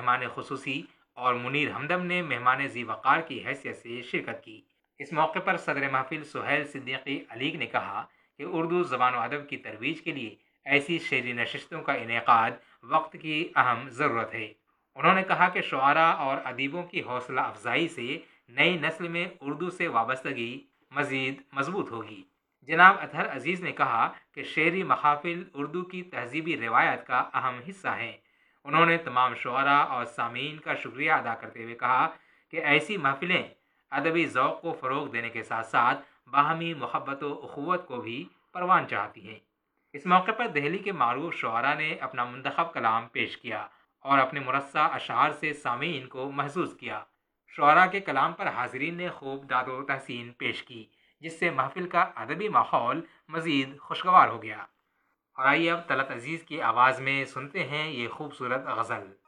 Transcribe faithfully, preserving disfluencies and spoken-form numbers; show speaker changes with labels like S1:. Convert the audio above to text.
S1: مہمان خصوصی اور منیر ہمدم نے مہمان ذی وقار کی حیثیت سے شرکت کی۔ اس موقع پر صدر محفل سہیل صدیقی علیگ نے کہا کہ اردو زبان و ادب کی ترویج کے لیے ایسی شعری نشستوں کا انعقاد وقت کی اہم ضرورت ہے۔ انہوں نے کہا کہ شعراء اور ادیبوں کی حوصلہ افزائی سے نئی نسل میں اردو سے وابستگی مزید مضبوط ہوگی۔ جناب اطہر عزیز نے کہا کہ شعری محافل اردو کی تہذیبی روایت کا اہم حصہ ہیں۔ انہوں نے تمام شعراء اور سامعین کا شکریہ ادا کرتے ہوئے کہا کہ ایسی محفلیں ادبی ذوق کو فروغ دینے کے ساتھ ساتھ باہمی محبت و اخوت کو بھی پروان چڑھاتی ہیں۔ اس موقع پر دہلی کے معروف شعراء نے اپنا منتخب کلام پیش کیا اور اپنے مرصع اشعار سے سامعین کو محظوظ کیا۔ شعراء کے کلام پر حاضرین نے خوب داد و تحسین پیش کی، جس سے محفل کا ادبی ماحول مزید خوشگوار ہو گیا۔ اور آئیے اب طلعت عزیز کی آواز میں سنتے ہیں یہ خوبصورت غزل۔